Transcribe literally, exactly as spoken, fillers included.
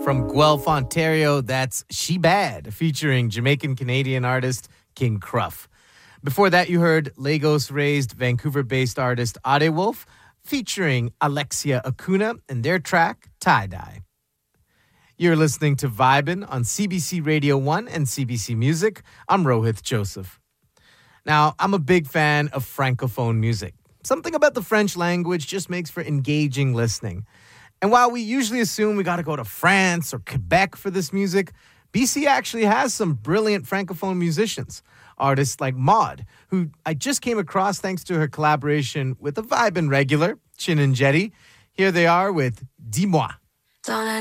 From Guelph, Ontario, that's She Bad, featuring Jamaican-Canadian artist King Cruff. Before that, you heard Lagos-raised, Vancouver-based artist Ade Wolf, featuring Alexia Acuna and their track, Tie-Dye. You're listening to Vibin' on C B C Radio one and C B C Music. I'm Rohith Joseph. Now, I'm a big fan of Francophone music. Something about the French language just makes for engaging listening. And while we usually assume we got to go to France or Quebec for this music, B C actually has some brilliant Francophone musicians. Artists like Maud, who I just came across thanks to her collaboration with a Vibin' regular, Chin and Jetty. Here they are with Dis-moi.